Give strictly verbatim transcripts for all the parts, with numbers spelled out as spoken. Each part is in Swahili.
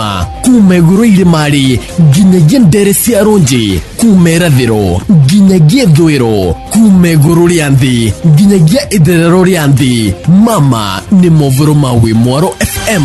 kumeguru irimari ginyagia ndere cia ronji kumerathiro ginyagia thwiro kumeguru rianthi ginyagia itherero rianthi mama ni movoro mawe Mwaro F M.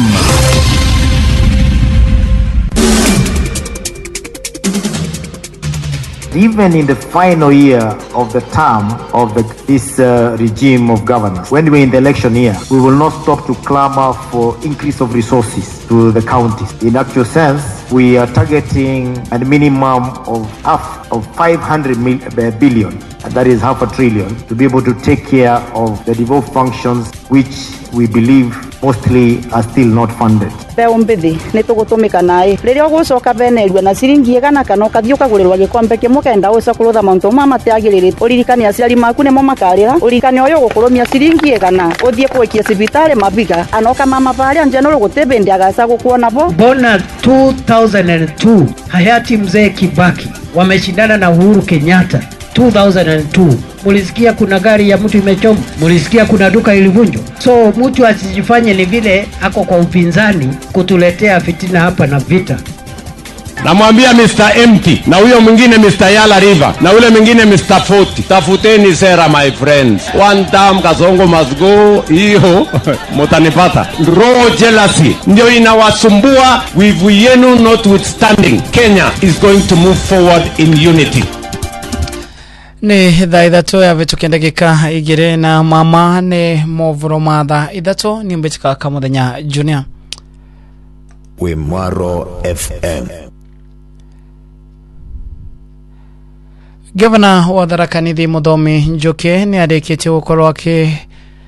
Even in the final year of the term of the, this uh, regime of governance, when we're in the election year, we will not stop to clamor for increase of resources to the counties. In actual sense, we are targeting a minimum of half of five hundred mil, uh, billion, and that is half a trillion, to be able to take care of the devolved functions which we believe mostly are still not funded. Beo mbithi nitugutumika nai riria gucoka benerua na ciringi igana kana ukathiuka gurirwa gikombe kimwe kenda uca kurutha mauntu mama tiagiriri uririkania aciari maku nimo makarira uririkania uyu gukurumia ciringi igana uthie kwikia cibitari mabiga anoka mama bari anjeno gutebende agaca gukuona bo bona two thousand two hayati mzee Kibaki wameshindana na Uhuru Kenyatta two thousand two. Mulisikia kuna gari ya mtu imechoma, mulisikia kuna duka ilivunjwa. So mtu asijifanye ni vile ako kwa upinzani kutuletea fitina hapa na vita. Namwambia mister Empty na huyo mwingine mister Yala River na ule mwingine mister Forty, tafuteni sera my friends. One time Kasongo must go, hiyo mtanipata. Raw jealousy ndio inawasumbua. Wivu yenu notwithstanding, Kenya is going to move forward in unity. Ni thaa ithatu ya vitu kenda gika igire na mama ni movoro matha ithatu ni mbitika kamuthenya junior we Mwaro F M. Governor wa Tharaka Nithi Muthomi Njuki ni arikite gukorwo aki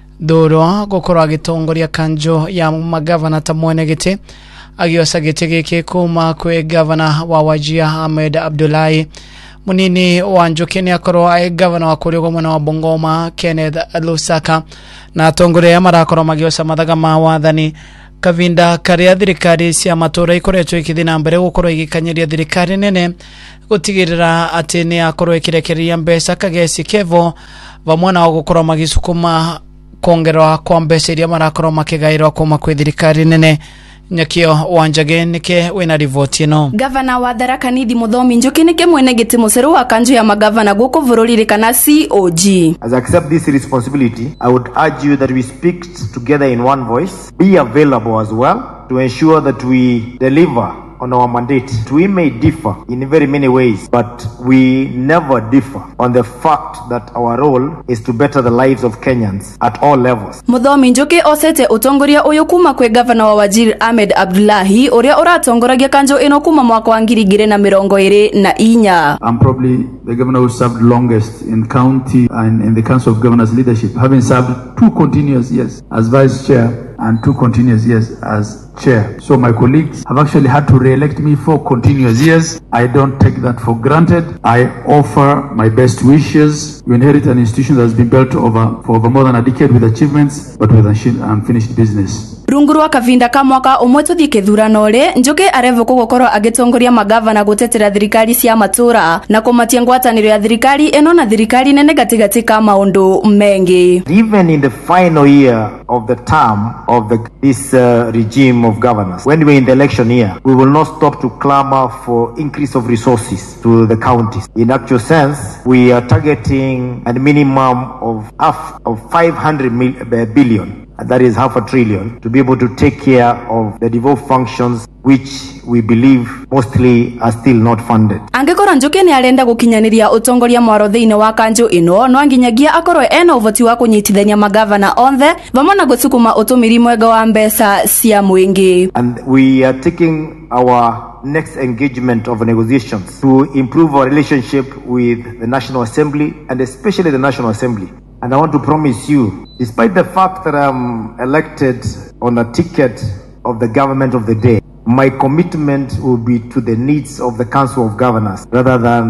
thurwa gukorwo agitongoria kanjo ya magavana ta mwene giti agiosa giti giki kuma kwe governor wa Wajir Ahmed Abdullahi. Munini wa Njuki ni akorwo ai governor wa Kuria mwena wa Bungoma Kenneth Lusaka na atongore ya marakorwo magiosa mathaga ma wathani kavinda karia thirikari cia matura ikoretwo ikithina mbere gukorwo igikanyiria thirikari nene gutigirira ati ni akorwo ikirekereria mbeca kagesi kevo vamwe na gukorwo magisukuma kongerwa kwa mbeca iria marakorwo makigairwa kuma kwi thirikari nene. Nyakio Wanjage nike wina rivoti no. Governor wa Tharaka Nithi Muthomi Njuki nike mwene giti muceru wa kanju ya magavana guku vururire kana C O G. As I accept this responsibility, I would urge you that we speak together in one voice, be available as well to ensure that we deliver on our mandate. We may differ in very many ways, but we never differ on the fact that our role is to better the lives of Kenyans at all levels. Muthomi Njuki osete utongoria uyu kuma kwe governor wa Wajir Ahmed Abdullahi uria uratongoragia kanjo ino kuma mwaka wa ngiri igiri na mirongo iri na inya. I'm probably the governor who served longest in county and in the Council of Governors leadership, having served two continuous years as vice chair and two continuous years as chair. So my colleagues have actually had to re-elect me for continuous years. I don't take that for granted. I offer my best wishes. You inherit an institution that has been built over for over more than a decade with achievements, but with unfinished business. Rungurwa kavinda ka mwaka umwe tuthie kithurano ri Njuki arevuka gukorwo agitongoria magavana gutetera thirikari cia matura na kumatia ngwataniro ya thirikari eno na thirikari nene gatigati ka maundu mengi. Even in the final year of the term of the, this uh, regime of governance, when we're in the election year, we will not stop to clamor for increase of resources to the counties. In actual sense, we are targeting a minimum of half of five hundred mil, uh, billion, and that is half a trillion, to be able to take care of the devolved functions which we believe mostly are still not funded. Angekora Njuki ni arenda gukinyaniria utongoria mwaro thiine wa kanjo ino no anginyagia akorwe ena uvoti wa kunyitithania magavana onthe vamwe na gucukuma utumiri mwega wa mbeca cia mwingi. And we are taking our next engagement of negotiations to improve our relationship with the National Assembly and especially the National Assembly. And I want to promise you, despite the fact that I'm elected on a ticket of the government of the day, my commitment will be to the needs of the Council of Governors rather than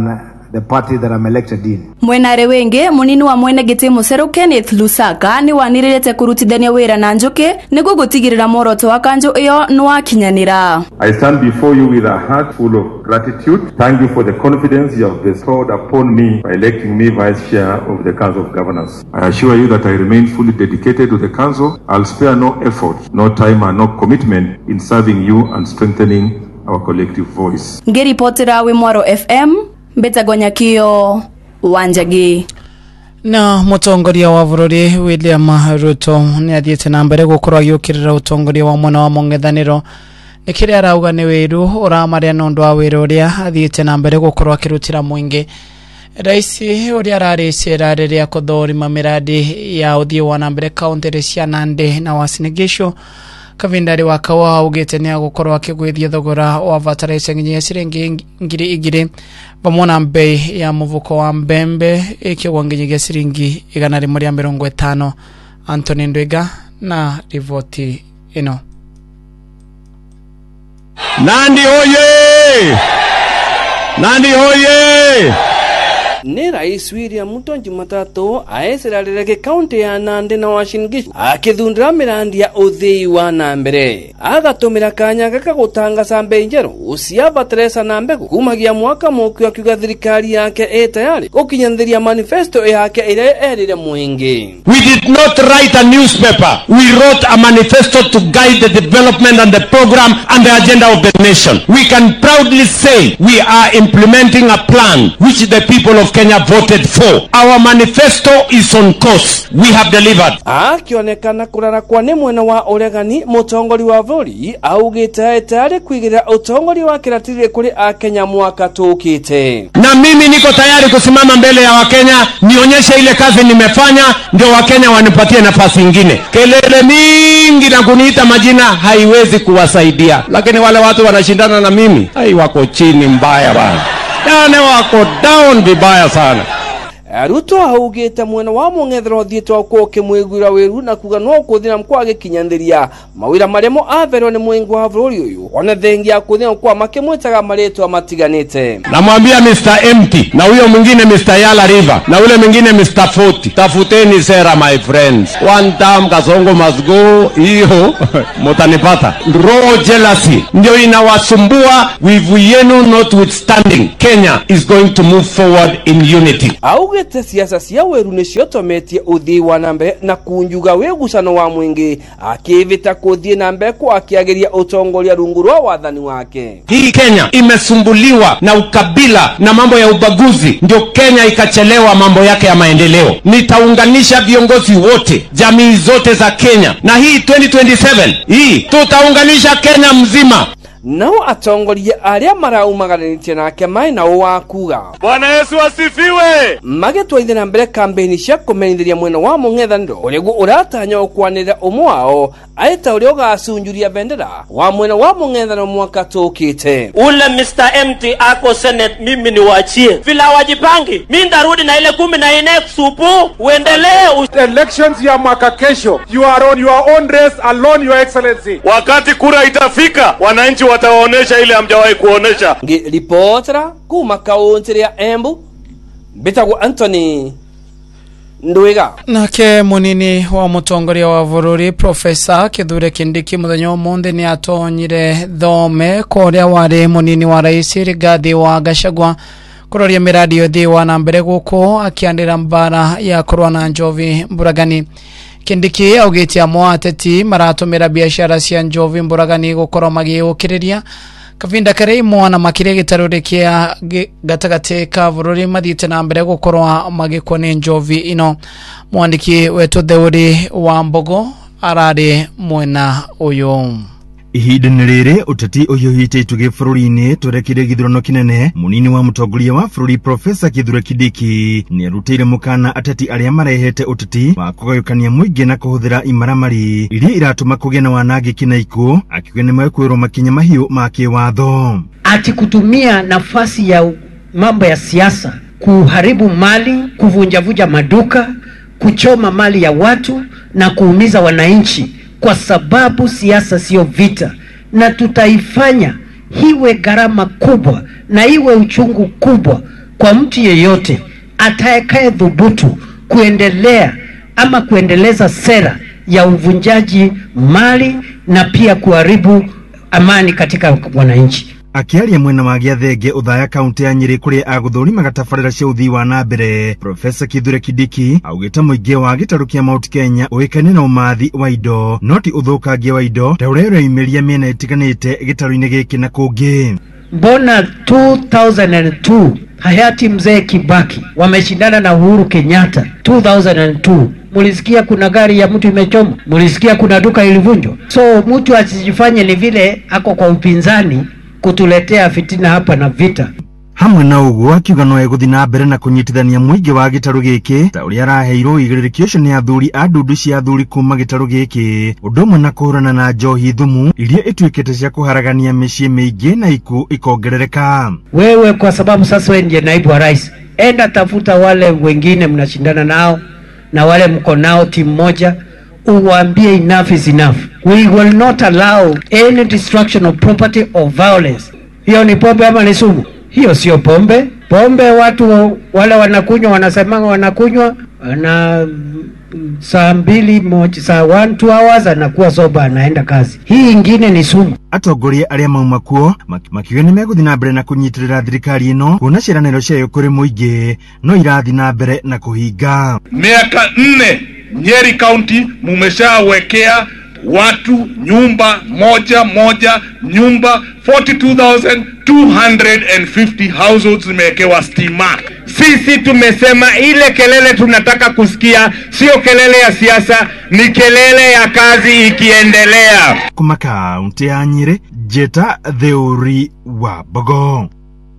the party that I'm elected in. Mwenare wenge munini wa mwene giti Museru Kenneth Lusaka ni wanirirete kurutithania wira na Njuki niguo gutigirira moroto wa kanjo iyo nwakinyanira. I stand before you with a heart full of gratitude. Thank you for the confidence you have bestowed upon me by electing me Vice Chair of the Council of Governors. I assure you that I remain fully dedicated to the Council. I'll spare no effort, no time and no commitment in serving you and strengthening our collective voice. Ngiripotera we Mwaro F M, Betagonyakio, Wanjagi. Na mutongoria wa bururi William Ruto ni athiete na mbere gukorwo agiukirira utongoria wa mwana wa mung'ethaniro nikiri arauga ni wiru uramaria nondu wa wiru uria athiete na mbere gukorwo akirutira mwingi. Raisi uria arari cera riria kuthorima miradi ya uthii wa na mbere kaunti cia Nandi na Uasin Gishu. Kavindari wa Kawa augite ni agukorwo akigwithia thogora wa fertilizer nginya ciringi ngiri igiri vamwe na bei ya muvuko wa mbembe ikigwa nginya ciringi igana rimwe rĩa mĩrongo ĩtano. Anthony Ndwiga na rivoti ino. Nandi hoye! Nandi hoye! Ni Rais William Ruto Jumatatu aecerarire kaunti ya Nandi na Uasin Gishu akithundira mirandi ya uthii wa na mbere agatumira kanya gaka gutangaza mbei njeru ucia fertilizer na mbegu kumagia mwaka muku akiuga thirikari yake e tayari gukinyaniria manifesto yake ire erire mwingi. We did not write a newspaper. We wrote a manifesto to guide the development and the program and the agenda of the nation. We can proudly say we are implementing a plan which the people of Kenya voted for. Our manifesto is on course. We have delivered. Akionekana kurara kwa ni mwena wa uregani mutongori wa buri augite tayari kwigirira utongori wa kiratiri kuri a Kenya mwaka tukite. Na mimi niko tayari kusimama mbele ya Wakenya nionyeshe ile kazi nimefanya ndio Wakenya wanipatie nafasi nyingine. Kelele mingi na kuniita majina haiwezi kuwasaidia. Lakini wale watu wanashindana na mimi, hai wako chini mbaya bana. Yani wako down vibaya sana. Ruto augite mwena wa mung'ethero thietwa ko kimwigwira wiru na kuga no kuthina mkwage kinyandiria mawira maremo avero ni mwingi wa bururi uyu ona thengia kuthina kwa makimwitaga maretwa matiganite. Namwambia mister Empty na huyo mwingine mister Yala River na ule mwingine mister Forty, tafuteni sera my friends. One time Kasongo must go, hiyo mtanipata. Raw jealousy ndio inawasumbua. Wivu yenu notwithstanding, Kenya is going to move forward in unity. Auge te siasa cia weru ni ciotometie uthii wa nambe na kunjuga wegusano wa mwingi akivita kuthii nambe kwa akiageria utongoria rungu rwa wathani wake. Hii Kenya imesumbuliwa na ukabila na mambo ya ubaguzi, ndio Kenya ikachelewa mambo yake ya maendeleo. Nitaunganisha viongozi wote, jamii zote za Kenya, na hii twenty twenty-seven hii tutaunganisha Kenya mzima. Nao atongoria aria maraumaganitie nake mai na wakuga Bwana Yesu asifiwe. Magetwaithe na mbere kampeni cia kumenithiria mwena wa mung'ethaniro uriguo uratanya ukwanirira umwe wao aita uria ugacunjuria bendera wa mwena wa mung'ethaniro mwaka tukite. Ule mister Empty ako Senate mimi ni wachie vila wajipangi mimi ndarudi na ile kumi na nne supu uendelee. Elections ya mwaka kesho, you are on your own race alone, your excellency. Wakati kura itafika wananchi watawaonesha ile hamjawahi kuonesha. Reportera kuma kaunti ya Embu Bitagu Anthony Ndwiga. Nake munini wa mutongoria wa bururi Professor Kithure Kindiki muthenya umuthi ni atonyire thome kuria wari munini wa rais Rigathi wa Gachagua kuroria miradi yothi wa na mbere guko akiandira mbara ya kurwa na njovi mburagani. Kindiki augite amwe ateti maratumira biashara cia njovi mburagani gukorwo magiukiriria kavinda kare mwana makire gitarure kia gatagate ka bururi mathiite na mbere gukorwa magikone njovi ino. Mwandiki wetu Theuri wa Mbogo arari mwena uyu. Ihinda riri uteti uyuhititwe gibũrũri-inĩ twerekire githurano kinene. Munini wa mutongoria wa bũrũri Professor Kithure Kindiki ni arutire mukana ateti aria marehete uteti wa kugayukania muingi na kuhuthira imaramari iria iratuma kugia na wanangiki na ikuũ, akiuga ni mekwirwo makinya mahiũ ma kiwatho. Ati kutumia nafasi ya mambo ya siasa kuharibu mali, kuvunjavuja maduka, kuchoma mali ya watu na kuumiza wananchi, kwa sababu siasa sio vita, na tutaifanya hiwe gharama kubwa na iwe uchungu kubwa kwa mtu yeyote atakaye dhubutu kuendelea ama kuendeleza sera ya uvunjaji mali na pia kuharibu amani katika wananchi. Akiaria mwena wa Giathenge uthaya kaunti ya Nyeri kuri aguthurima gatabarĩra cia uthii wa na mbere, Profesa Kithure Kindiki augĩte mũingĩ wa gĩtarũ kĩa Mount Kenya ũĩkaine na ũmathi wa indo no ti ũthũkangia wa indo ta ũrĩa ũreyumĩria mĩena ĩtiganĩte gĩtarũ-inĩ gĩkĩ na kũngĩ. Mbona two thousand two hayati mzee Kibaki wameshindana na Uhuru Kenyatta two thousand two? Mulisikia kuna gari ya mtu imechoma, mulisikia kuna duka ilivunjwa. So mtu asijifanye ni vile ako kwa upinzani kutuletea fitina hapa na vita. Hamwe na uguo akiuga no eguthi na mbere na kunyitithania muingi wa gitaru giki ta uria araheirwo igirĩrĩki ucio ni athuri a ndundu cia athuri kuma gitaru giki, undu umwe na kuhurana na njohi thumu iria ituĩkĩte cia kuharagania mĩciĩ mĩingĩ na iku ikongerereka. Wewe kwa sababu sasa wewe ndiye naibu wa rais, enda tafuta wale wengine mnashindana nao na wale mko nao timu moja, uwaambie enough is enough. We will not allow any destruction of property or violence. Hiyo ni pombe ama ni sumu? Hiyo sio pombe. Pombe watu wale wanakunywa wanasema wanakunywa na saa mbili moja saa one two hours anakuwa soba anaenda kazi. Hii ingine ni sumu. Atongoria aria mauma kuo makiuga ni meguthi na mbere na kunyitirira thirikari ino kuona ciĩranĩro ciayo kuri muingi no irathi na mbere na kuhinga. Miaka nne Nyeri County mumeshawekea watu nyumba moja moja nyumba forty-two thousand two hundred fifty households zimewekewa stima. Sisi tumesema ile kelele tunataka kusikia sio kelele ya siasa, ni kelele ya kazi ikiendelea. Kuma kaunti ya Nyeri, Jeta Theuri wa Bogo.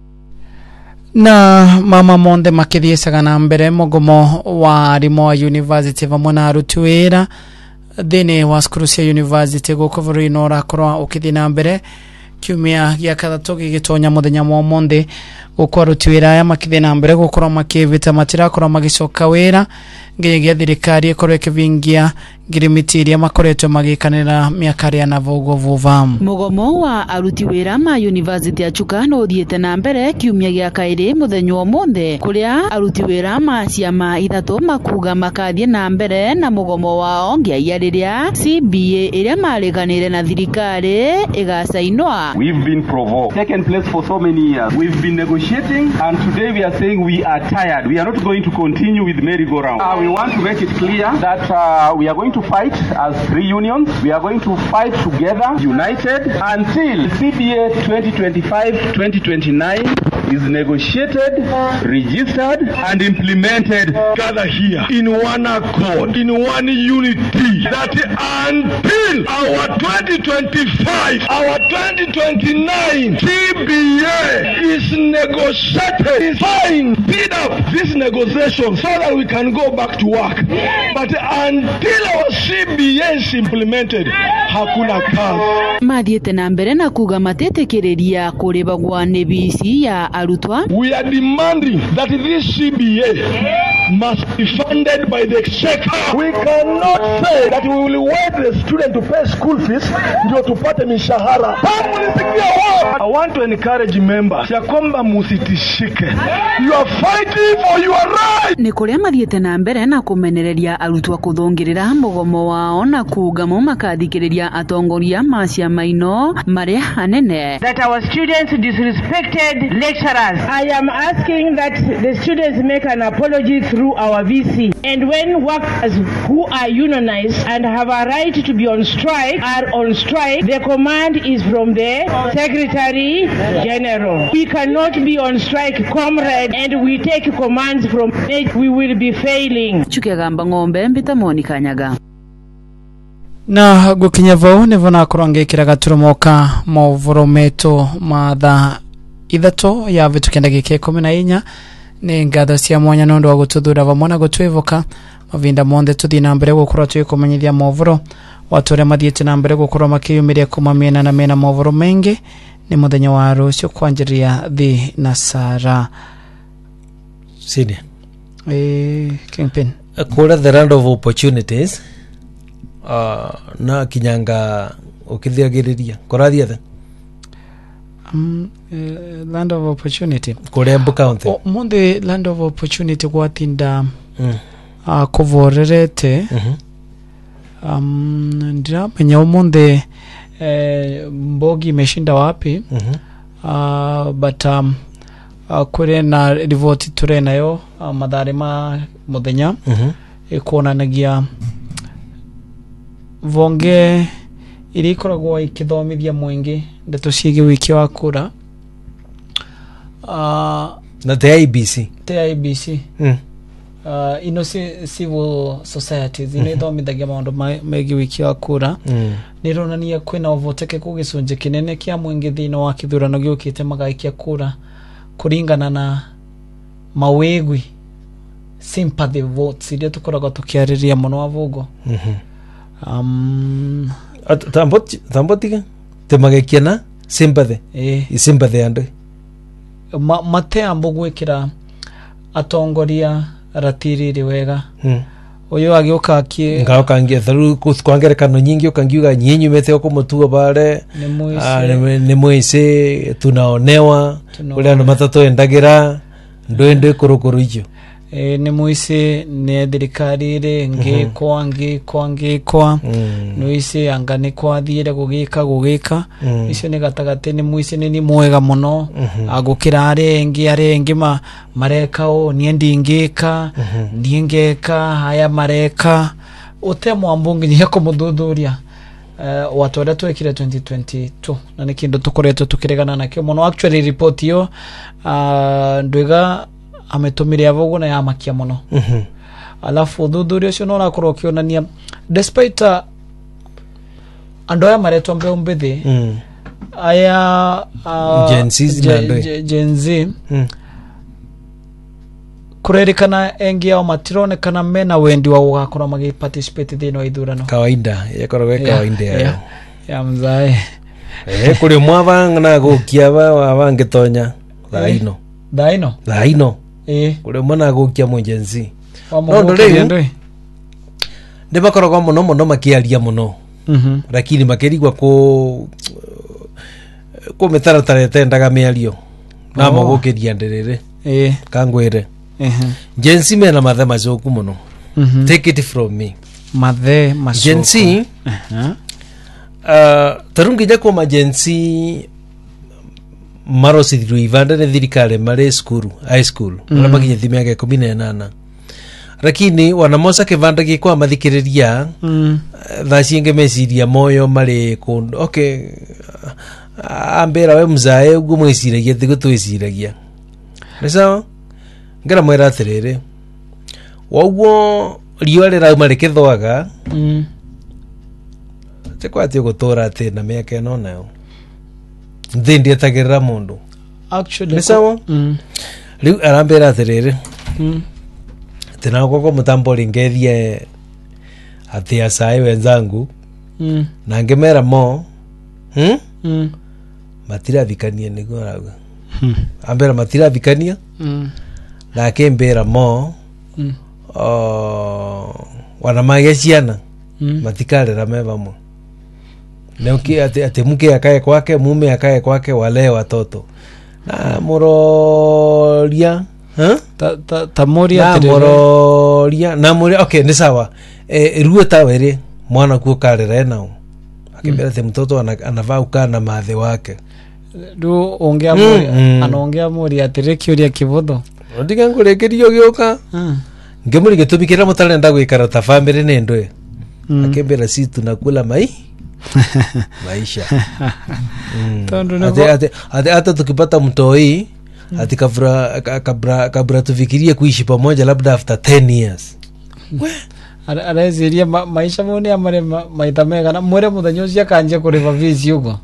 Na mama monde makithiesaga na mbere mugomo wa arimu wa university vamwe na aruti wĩra thĩinĩ wa cukuru cia university gũkũ bũrũri-inĩ ũrakorwo ũkĩthiĩ na mbere kiumia gĩa kathatũ gĩgĩtonya mũthenya wa ũmũthĩ, gũkũ aruti wĩra aya makĩthiĩ na mbere gũkorwo makĩĩvĩta matirakorwo magĩcoka wĩra nginyagia thirikari ĩkorwo ĩkĩvingia ngirimiti iria makoretwo magĩkanĩra mĩaka ĩrĩa na voguo vuva. Mugomo wa aruti wĩra ma university ya Chuka no ũthiĩte na mbere kiumia gĩa kaĩrĩ mũthenya wa ũmũthĩ, kũrĩa aruti wĩra ma ciama ithatũ makuga makathiĩ na mbere na mugomo wao nginya rĩrĩa C B A ĩrĩa marĩkanĩire na thirikari ĩgacainwa. We've been provoked, taken place for so many years. We've been negotiating and today we are saying we are tired. We are not going to continue with merry-go-round. Uh, we want to make it clear that uh, we are going to fight as three unions. We are going to fight together, united, until C B A twenty twenty-five twenty twenty-nine is negotiated, registered, and implemented. Gather here in one accord, in one unity, that until our twenty twenty-five, our twenty twenty-nine C B A is negotiated, is signed, speed up this negotiation so that we can go back to work. But until our C B A is implemented, hakuna kazi. Mathiĩte na mbere na kuga matetekereria kũrĩvagwa nĩ visi ya arutwa. We are demanding that this C B A must be funded by the exchequer. We cannot say that we will wait the student to pay school fees ndio tupate mishahara. I want to encourage members ya kwamba musitishike. You are fighting for your right. Nĩ kũrĩa mathiĩte na mbere na kũmenereria arutwa kũthũngĩrĩra mugomo wao na kuga mo makathikĩrĩria atongoria ma ciama ino marĩa hanene. That our students disrespected lecturers. I am asking that the students make an apology through our V C. And when workers who are unionized and have a right to be on strike are on strike, the command is from the Secretary General. We cannot be on strike, comrade, and we take commands from it. We will be failing. Chukegamba ng'ombe mbita Monica Nyaga. Na gukinya vau nivo nakorwo ngĩkĩra gaturumo ka maũvoro metũ ma thaa ithatũ ya vitukenda gĩkĩ ikũmi na inya. Nĩ ngatho cia mwanya nĩ ũndũ wa gũtũthura vamwe na gũtwĩvoka mavinda monthe tũthiĩ na mbere gũkorwo twĩkũmenyithia maũvoro watu arĩa mathiĩte na mbere gũkorwo makĩyumĩria kuma mĩena na mĩena maũvoro mengĩ. Nĩ mũthenya wa rũciũ kwanjĩrĩria thĩ na Sara Sini eh Kingpin kũrĩa the land of opportunities. Uh, na kinyanga ukithiagiriria korathia the um, uh, land of opportunity kule Embu County o munde land of opportunity gwatinda mm. uh, kuvorerete mhm um ndiramenya munde eh, mbogi imeshinda wapi mhm uh, but um uh, kure na rivoti ture nayo uh, madhari ma muthenya mhm ikonanagia vonge irikoragwo ikithomithia mwingi ndeto ciige wiki wa kura uh, na the I B C the I B C mm. uh, ino civil societies ino ithomithagia maundu megi wiki wa kura mm. nironania kwina ovoteke kugicunje kinene kia mwingi thino wa kithurano giukite magaikia kura kuringana na mawegwi sympathy votes iria tukoragwo tukiariria muno avugo mhm um tamboti tambotiga temagekia na sympathy eh sympathy andu ma, mate ambo gwikira atongoria ratiriri wega mm. uyu agioka ki ngao kangia tharu kwangerekano nyingi ukangiuga nyinyi mete okumutua bare ni mwise tunaonewa ule ndo matatu endagira ndwende kurukuru ijo e, ni mwise ne thirikari ri ngi kwa ngi kwa ngi kwa nwise anga ni kwa thiire gugika gugika icio ni gatagate ni mwise ni ni mwega muno agukira ari ngi ari ngi ma mareka o nie ndingika ndingeka haya mareka utemwa mbungi ni yako muthuthuria uh, watu wale twekire twenty twenty-two na ni kindu tukoretwo tukiregana nakio muno actually report yo uh, ndwiga ametumire avogo na yamakia muno mhm alafu thuthuria ucio no rakorwo kionania despite uh, andoya maretwa mbe umbithi mm. aya uh, Gen Z Gen, Gen Z mm. kurerikana engi yao matironekana mena wendi wa gukora magi participate thino ithurano kawaida yakoragwo kawaida ya, ya, ya mzae eh kuri mwavanga na gukia ba wavangetonya thaino thaino thaino eh kuri mwana gukia mujenzi no ndo ndi bakoragwo muno muno makiaria muno mhm lakini makirigwa ku ku metaratara tendaga miario na mugukiria ndirire eh kangwire eh jensi mena mathe macoku muno mhm take it from me mathe macoku jensi eh uh tarungi jako majensi maro sidru ivanda ne thirikare mare skuru high school mm. na makinye thimi yake kumi na nane lakini wanamosa kivanda gikwa mathikiriria mm. thacienge meciria moyo mari kundu okay ambera we mzae ugu mwiciragia thigo twiciragia ni sawa ngara mwera atiriri waugo riwa rirauma rikithwaga mm. tekwati gutura ati na miaka ino nayo ndindi atagirira mundu actually ni sawa mm. riu arambera atiriri mm. tena koko mutambo ringethie ati asai wenzangu mm. na ngemera mo hm mm. matira vikania nigo raga hmm. ambera matira vikania mm. na kembera mo mm. o wana mageciana mm. matikare rameva mo Neuki ate ate mke akae kwake mume akae kwake wale watoto na mororia ha ta ta tamoria na mororia na moria okay ni sawa e ruo tawere mwana ku karera nao akibera te mtoto anavaa ukana mathe wake ru ongea muri anaongea muri atireki uria kibotho ndiga ngurekerio gioka ngemuri gitumikira mutarenda gwikara ta family ne ndwe akibera si tunakula mai maisha mm. ate ate ate ate tukipata mtoi mm. ati kabla kabla kabla tufikirie kuishi pamoja labda after ten years ara ara ziria ma, maisha mone amare maita mega na mwere muthanyo cia kanje kuriva visi ugo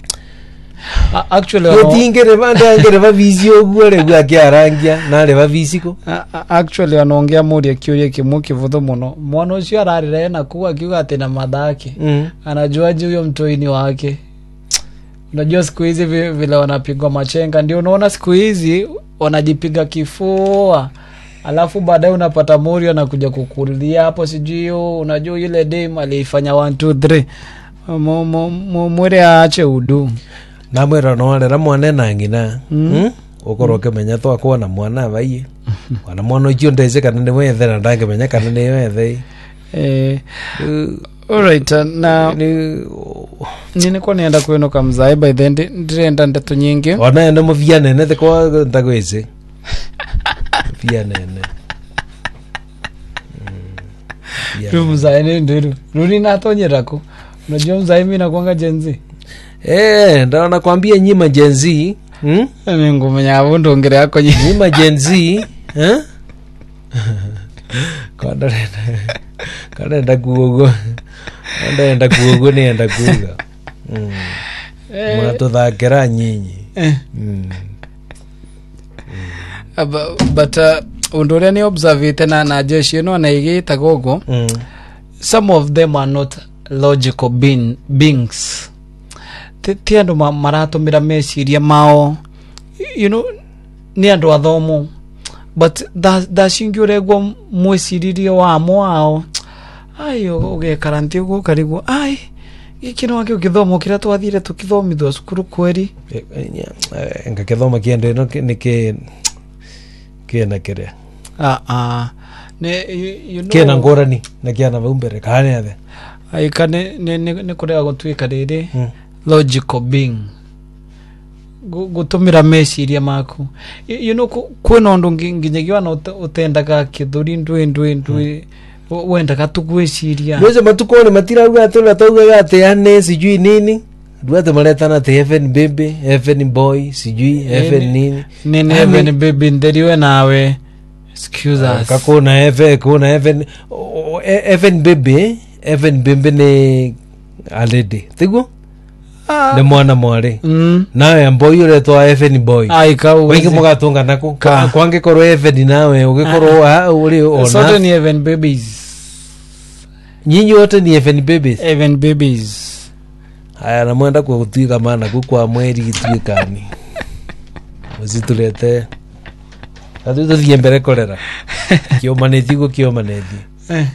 actually no tingere banda ngere visi ugo re gwa kiarangia na re visi ko actually anaongea muri akiuria kimwe kivutho muno mwana ucio ararira na kuwa akiuga ati na madhake mm. anajua je huyo mtoini wake unajua siku hizi vile wanapigwa machenga ndio unaona siku hizi wanajipiga kifua alafu baadaye unapata muri anakuja kukulia hapo sijui unajua ile dem alifanya one two three mwere aache udu na mwera no arera mwana na ngina mm ukoro kemenya to akona mwana baiye wana mwana ucio ndeze kana ni wethera ndange menya kana ni wethe eh alright na nini kwa nienda kwenoka mzae by then ndirenda ndeto nyingi ona ende muvia nene te kwa ndagweze via nene tu mzae ni ndiru ruri na tonyerako unajua mzae mimi nakwanga jenzi eh ndio nakwambia nyima jenzi hm mimi ngumenya avundo ngere yako nyima jenzi eh kwa ndarenda kana enda kuogo enda enda kuogo ni enda kuoga mm mwana to thakera nyinyi mm but undoria ni observe tena na jeshi no na igita gogo some of them are not logical being, beings ti andu maratumira meciria mao you know ni andu athomu but da shingiuregwo mweciririo wa mwao ayo uge karanti ugo karigu ai ikino wake ukithomo kira twathire tukithomithwa cukuru kweri enga kithoma kiende no nike kiena kire ah ah ne you know kiena ngorani na kiana bumbere kane ave ai kane ne ne kurega gutwika riri logical being gutumira meciria maku you know kwena undu nginyagia na utendaga kithuri ndwi ndwi ndwi wenda katugweciria ndoze matukone matiraga atona tauga ate ane sijui nini duate maletana te heaven baby heaven boy sijui heaven nini nini heaven baby nderiwe nawe excuse us kakona heaven kuna heaven heaven baby heaven baby ne already tigo ne mwana mwale nawe boy ule to heaven boy ai ka wengi mugatunga nako kwange koro heaven nawe ugikoro uri ona sote ni heaven babies nyinyi wote ni heaven babies heaven babies haya na mwenda kwa kutwika maana kwa mweri kitwikani uzitulete atu to diembere kolera kio maneti go kio maneti eh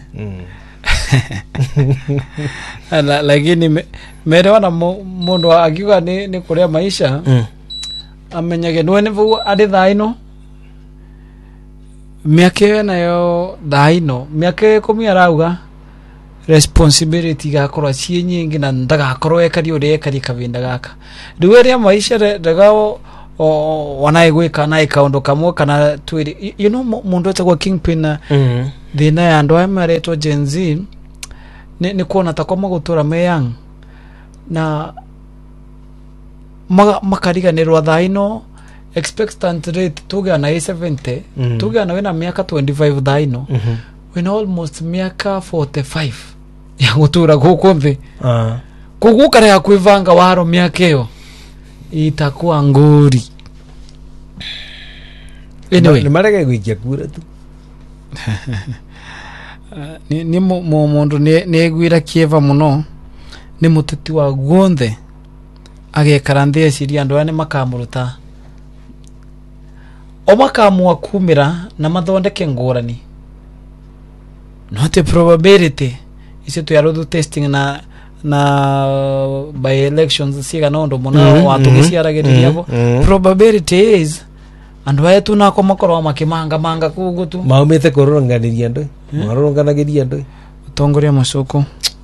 ala lakini mere wana mundu akiuga ni ni kuria maisha amenyage nwene vu ari thaino miake nayo thaino miake kumi arauga responsibility gakorwa cie nyingi na ndagakorwo ekari uri ekari kavinda gaka riweria maisha regao wanaigwika na ikaundu kamwe kana twiri you know mundu etagwa kingpin na thina ya andu aya maretwo Gen Z ni ni kuona ta kwa magutura me young na makariganirwa thaino expectant rate tuge na seventy tuge na wena miaka twenty-five thaino wena almost miaka forty-five ya gutura guku thi ah kuguka ya kwivanga waro miaka iyo itakuwa nguri anyway ni marega gwikia kura tu ni ni mundu ni ni gwira kieva muno ni muteti wa guonthe agekara nthi ciria andu ane makamuruta o makamwa kumira na mathondeke ngurani not a probability isi tu yarudu testing na na by elections siga nondo muno watu giciaragiriria bo probability is andu aya tu nako makoro makimanga manga kugutu maumite kuronganiria ndu maroronganagiria ndu tongoria musuku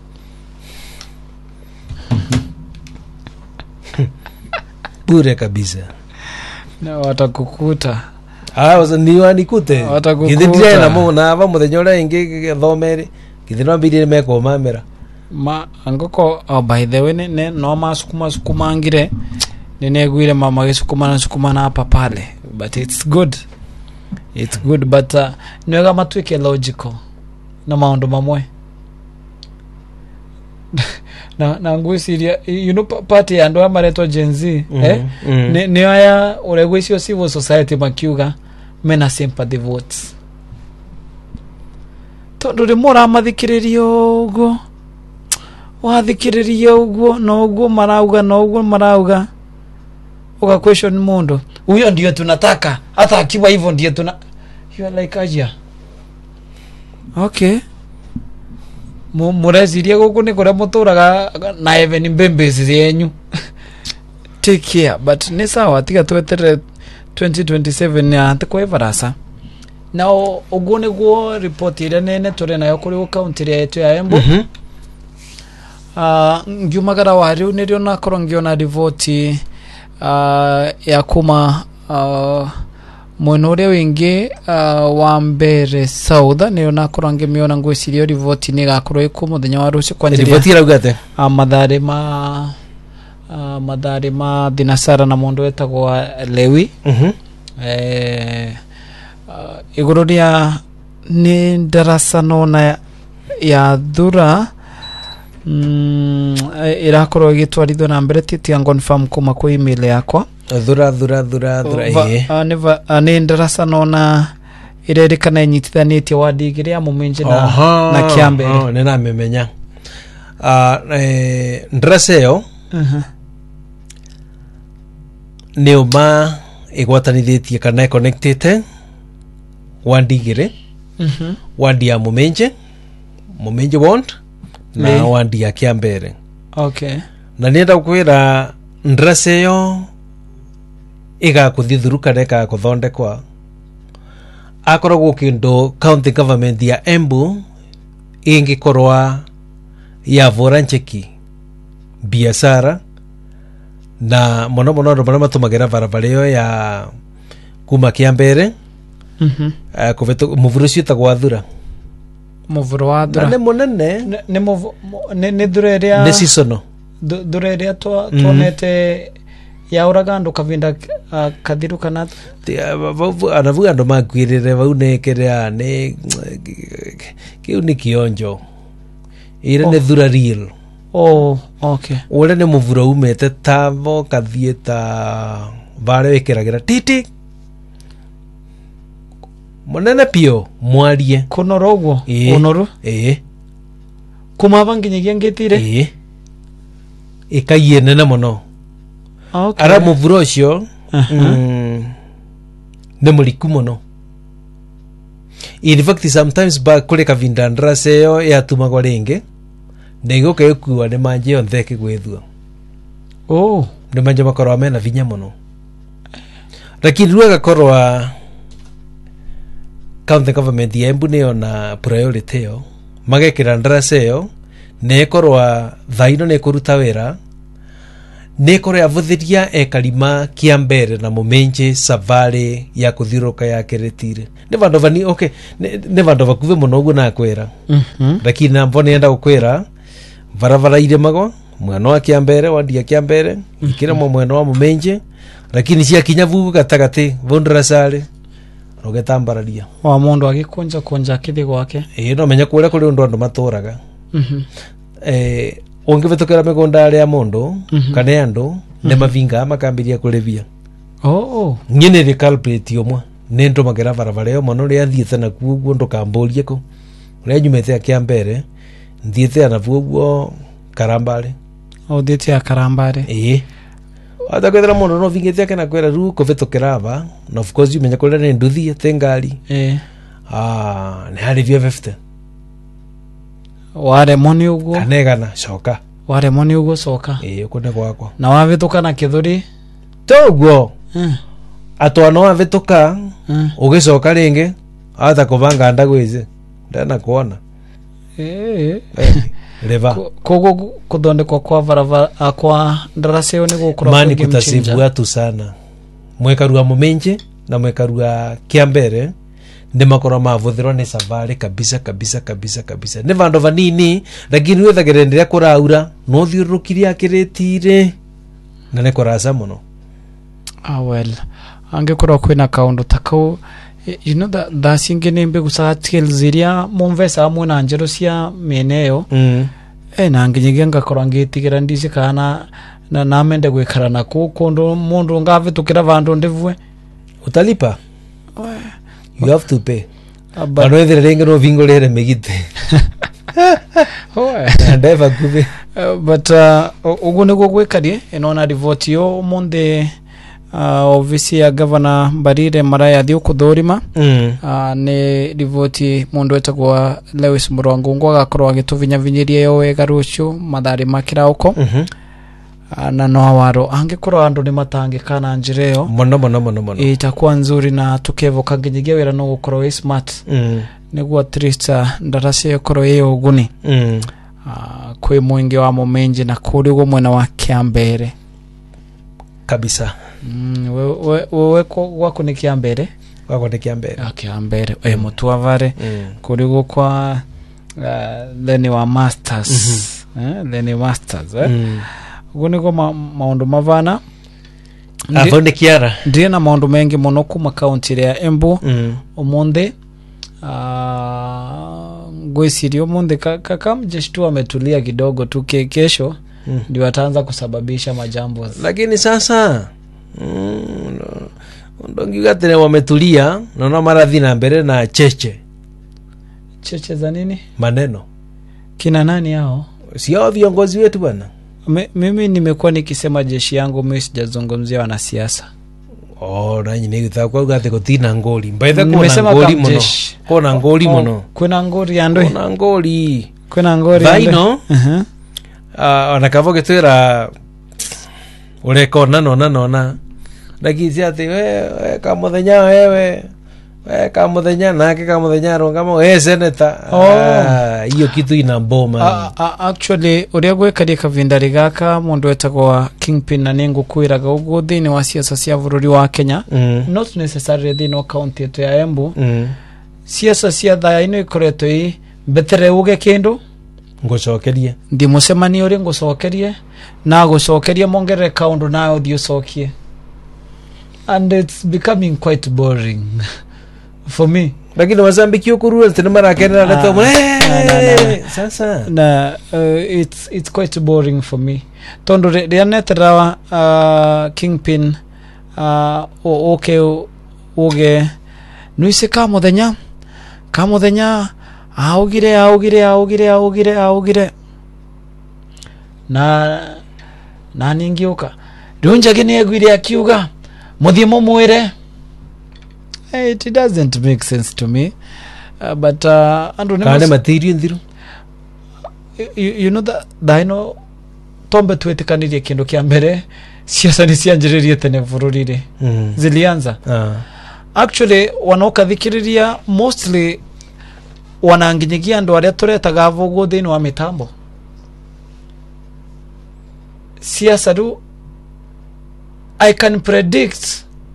bure kabisa na watakukuta ah wasa niwa nikute watakukuta githindire na mo na ba muthenya ura ingi thomeri githino mbiri meko mamera ma angoko oh, by the way ne no masukuma sukumangire ne negwire mama gisukuma na sukuma na hapa pale but it's good it's good but uh, nwega matwike logical na maundu mamwe na na ngwisiria you know party and wa mareto Gen Z mm -hmm. eh mm -hmm. ne ne aya uregwisio civil society makiuga mena sympathy votes tondu ri mora mathikiririo ugo wathikiririo ugo no ugo marauga no ugo marauga uga question mundu huyo ndio tunataka hata akiwa hivyo ndio tuna you are like aja okay mu mureziria guku ni kuria muturaga na even mbembezi yenyu take care, but ni sawa tiga twetere twenty twenty-seven ya tekwe varasa na ogone go report ile nene tore nayo kuri county yetu ya Embu. Mhm. Mm ah ngumagara wari unirio na korongio na rivoti uh, ya kuma uh, mwenore wingi uh, wa mbere sauda niyo nakorange miona ngwicirio rivoti ni gakorwo iku muthenya wa rucio kwanjiria rivoti iraugate uh, mathare ma uh, mathare ma dinasara na mundu etagwo Lewi. Mhm. Mm eh uh, iguru ria ni darasa nona ya thura mm, irakorwo igitwarithwo na mbere titia confirm kuma kwa email yakwa thura thura thura thura eh aneva ane ndarasa nona irerikana inyitithanĩtie wadi igĩrĩ ya Mũminji na na Kiambe. Oh, nena memenya ah eh ndarasa yo mhm neoma igwatanithĩtie kana connected wadi igĩrĩ mhm wadi ya Mũminji Mũminji ward na wadi ya Kiambe. Okay, na nenda kwira ndarasa yo iga kuthithuruka neka kuthondekwa akoragwo kindu county government ya Embu ingikorwa ya vorancheki biashara na mono mono ndo matumagira barabara yo ya kuma Kiambere. Mhm. Uh, kuveto muvuru cita gwathura muvuru wa thura ne monene ne muvu ne ne dureria ne sisono dureria to tonete ya uragando kavinda uh, kathiru kana anavuga ndo magwirire vau nekerea ne kiu ni kionjo ire ne thura real. Oh, okay. Ule ne muvura umete tavo kathieta vare wekeragira titi monene pio mwarie kunorogo onoru eh kuma banginyagia ngitire eh ikaye nene mono. Okay. Ara muvura ucio mm, ne muliku mono. In fact sometimes ba kule kavinda ndrase yo yatumagwa ringi nego kayekuwa ne manje ontheke gwethua. Oh, ne manje makorwa mena vinya mono. Lakini ruega korwa county government ya Embu ne ona priority yo magekira ndrase yo ne korwa thaino ne kuruta wera ne kore avuthiria ekalima Kiambere na Mũminji savare ya kuthiruka ya keretire ne vandu vani. Okay, ne, ne vandu vakuve muno guo na kwera. Mhm. Lakini nambo nenda gukwera varavara ire mago mwana wa Kiambere wandi ya Kiambere ikira mo mwana wa Mũminji lakini cia kinya vugu gatagati vondra sale rogetambararia wa mundu agikunja kunja kithi gwake. Eh no menya kule kule ndo ndo maturaga. Mhm. Eh ungivetukira migunda ari ya mundu mm -hmm. kana andu mm -hmm. ne mavinga makambiria kulevia. Oh, oh. Nyine ri culprit yomwa nendo magera barabara yo mono ri athiete na kuo ndo kamborie ko ri nyumete Kiambere ndiete na vuo Karambare. Oh, ndiete ya Karambare. Eh ata kwethera mundu no vingete kana kwera ru kuvetukira aba na of course yumenya kule ne nduthi tengari. Eh ah ne hari via fifty ware moni ugo kanegana coka ware moni ugo coka eh kune gwakwa na wavituka na kithuri toguo mm. atwana wavituka mm. ugicoka ringi ata kuvanga ndagwize ndana kuona eh leva kogo kuthondekwa kwa varavara kwa ndarase yo ni gukura mani kutasibua tu sana mwekarua Mũminji na mwekarua Kiambere ndi makora mavuthirwa ni savare kabisa kabisa kabisa kabisa ne vandu vanini lakini wethagerenderia kuraura no thiurukiria akiretire na ne korasa muno. Ah well, angekora kwina kaundu takau you know that that singene mbegu sa skills iria mumvesa amwe na njero cia meneyo. Mm. Eh na nginyigia ngakora ngitigira ndici kana na namende gwikara na ku kundu mundu ngavitukira vandu ndivwe utalipa. You have to pay. But no the ring no vingo lere megite. Oh. Ndeva kuve. But uh ugone go gwekari enona rivoti yo monde uh ofisi ya governor Mbarire Maraya thio kuthorima. Mm. Uh ne rivoti mundu etagwa Lewis Murongo ngwa gakorwa gituvinya vinyirie yo wega rucio mathari makira uko. Mhm. na no awaro angikorwo andu ni matangikana njireo mono mono mono mono itakuwa nzuri na tukevoka nginyagia wira no gukorwo wi smart mm. niguo at least ndarasi yokorwo ye uguni mm. uh, kwi mwingi wa momenji na kuri ugo mwena wa kiambere kabisa mm, we we we gwako ni kiambere gwako ni kiambere kiambere e mutu avare mm. kuri ugo kwa uh, theni wa masters mm-hmm. eh theni masters eh mm. ugo niko ma, maundu mavana avone kiara ndiye na maundu mengi muno kuma county ya Embu mm. omonde ah uh, ngwesiri omonde kaka mjeshtu ametulia kidogo tu kesho mm. ndio ataanza kusababisha majambo lakini sasa mm, ndongi gatene wametulia naona maradhi na mbele na cheche cheche za nini maneno kina nani hao sio viongozi wetu bwana Me, mimi nimekuwa nikisema jeshi yangu mimi sijazungumzia wanasiasa. Oh, nanyi nigita kwa gate kutina ngoli. Mbaitha kuna ngoli mono. Kuna ngoli mono. Kuna ngoli ando. Kuna ngoli. Kuna ngoli. Baino. Mhm. Ah, onakavo getwira ureko nano nano na. Ndakizia ati we kamuthenya wewe. We kamuthenya nake kamuthenya rongamo eh senator. Ah, hiyo kitu ina mboma. Uh, uh, actually uria gwekaria kavindari gaka mundu etagwa Kingpin na ningu kwiraga ugo thini wa siasa cia bururi wa Kenya mm. not necessarily thini wa county yetu ya Embu mm. siasa cia thaa ino ikoretwo i betere uge kindu ngucokerie ndi musemani uri ngucokerie na gucokerie mongere kaundu nayo thio cokie and it's becoming quite boring for me. Lakini Mozambique yokurua tena mara kenda na tomo eh sasa na uh, it's it's quite boring for me tondo ria netrawa uh, Kingpin uh, okay uge nuise ka muthenya ka muthenya augire augire augire augire augire na na ningiuka runjage ni agwire akiuga muthimo mwire. It doesn't make sense to me uh, but uh, andu kane material ndiru you, you know that I know tombe twetikanirie kindu kia mbere siasa ni cianjiririe tene bururire mm. zilianza ah. actually wanaokathikiriria mostly wananginyigia ndo aria turetaga vugo thini wa mitambo siasa ru I can predict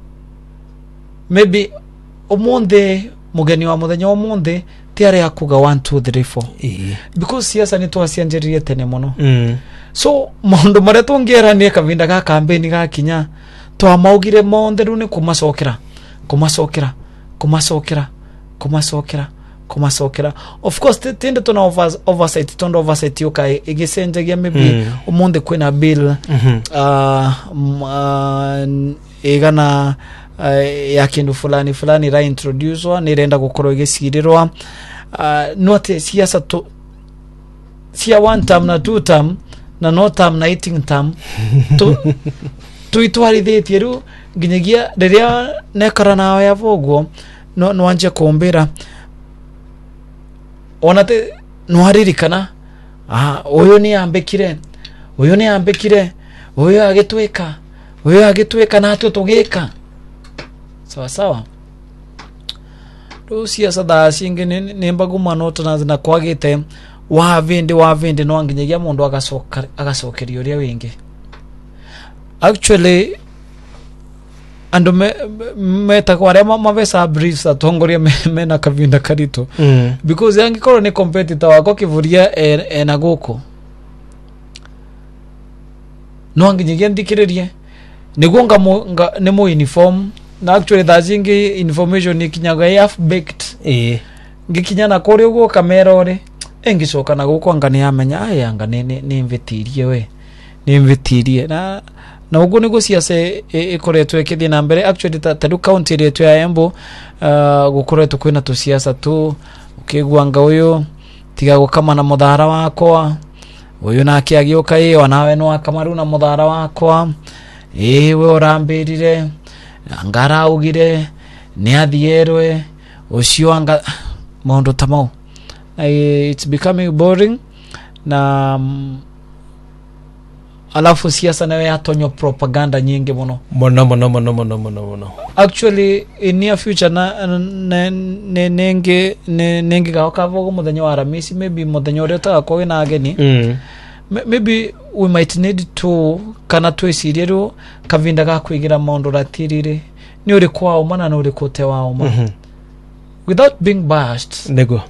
maybe omonde mugeni wa muthenya omonde tiare akuga one two three four e. because siasa ni twasianjiririe tene muno mm. so mondo mare tongera ni kavinda ga campaign ga kinya twa maugire monde ru ni kumasokera kumasokera kumasokera kumasokera kumasokera of course tinde tuna oversight tondo oversight yoka igisenjagia maybe mm. omonde kwena bill mm -hmm. uh, uh igana Uh, ya kindu fulani fulani ra introducewa nirenda gukorwo igicirirwa uh, note siasa to sia one term na two term na no term na eighteen term to to itwarithitie ru nginyagia riria nekara nawe ya voguo no no anje kumbira onate no haririkana ah uyu ni ambekire uyu ni ambekire uyu agitweka uyu agitweka na tu tugika sawa sawa rusia sada singe ne mbaguma nota na na kwagite wa vindi wa vindi no anginyagia mundu agasoka agasokerio ria wingi actually ando me meta kwa rema mavesa briefs atongoria me na kavinda karito mm. because yangi koro ni competitor wako kivuria e, e na goko no anginyagia ndikiririe nigonga ne mo uniform na actually dazingi information ni kinyaga half baked eh ngikinya na kore ugo kamera ore engicoka na guko angane amenya aya angane ni invitirie we ni invitirie na na ugo ni guciasa ikoretwe kithie na mbere actually tadu county retu ya Embu uh, gukoretwe kwina tu siasa tu ukigwanga uyu tiga gukama na muthara wakwa uyu na akiagioka ye wanawe no akamaru na muthara wakwa eh we orambirire angara ugire ni athierwe ucio anga mondo tamau it's becoming boring na um, alafu siasa nayo yatonyo propaganda nyingi muno mono mono mono mono mono mono actually in near future na ne nenge ne nenge ga kavo muthenya wa Aramisi maybe muthenya uri ta ko na ageni mm. maybe we might need to kana twicirie ru kavinda ga kwigira maundu ratirire ni uri kwao mana na uri kote wao ma mm -hmm. without being bashed nego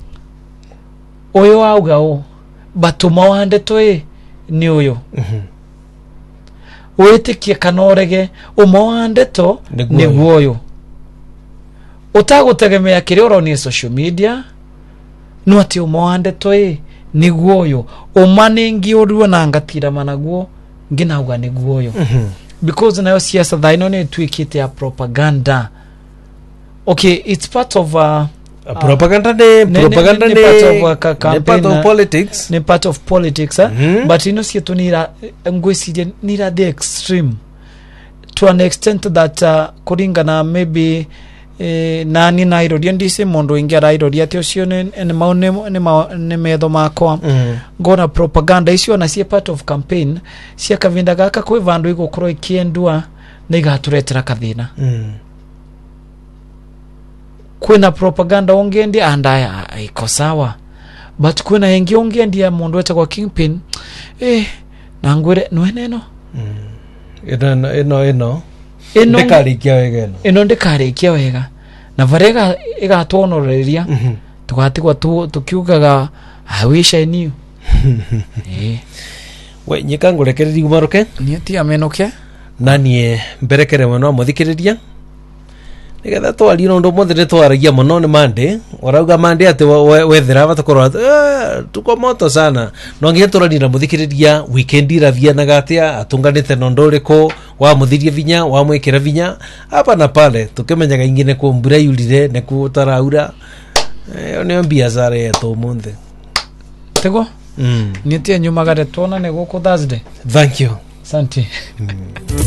oyo augao batuma wande toye ni uyo mhm wetikie kanorege umwande to ni guoyo utagutegemea kiriro ni social media no ati umwande toye ni guoyo umaningi urwo na ngatira managuo nginauga ni guoyo mhm because nayo siasa thaino ni twikite ya propaganda. Okay, it's part of uh, Uh, propaganda ne propaganda ne, ne, ne, ne part of, uh, ne part of politics ne part of politics eh? mm -hmm. But you know sietu nira ngwesi nira the extreme to an extent that uh, kuringana maybe eh, nani na irodia ndise mondo ingira irodia te ocio ne ne maune ne ne metho makwa mm -hmm. gona propaganda icio na sie part of campaign cia kavinda gaka kwi vandu igukoro ikiendua na igaturetera kathina mm -hmm. Kwena propaganda ongendi andaya iko sawa but kwena yengi ongendi ya mundu wete kwa kingpin eh nangwire nweneno mm. eno eno eno eno ndekarikia wega eno eno ndekarikia wega na varega igatonoreria mm -hmm. tugatigwa tu tukiugaga I wish I knew eh we nyikangurekereri gumaruke ni ati amenoke nanie mberekere mwana muthikiriria nigetha twari no ndo mothe twaragia muno ni mande orauga mande ati wethera batakorwa eh tuko moto sana no ngiye turani na muthikiriria weekend iravia na gatia atunganite no ndoriko wa muthirie vinya wa mwekera vinya hapa na pale tukimenyaga ingine ku mbura yurire ne ku taraura eh ne biashara yetu munthe tego mm nitie nyuma gare tona ne goko Thursday. Thank you. Asante. mm.